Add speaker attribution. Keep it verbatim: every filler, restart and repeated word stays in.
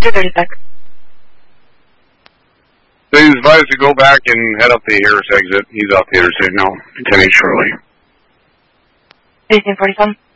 Speaker 1: two thirty-six.
Speaker 2: So he's advised to go back and head up the Harris exit. He's off the interstate now. Ten eight Charlie.
Speaker 1: eighteen forty-seven.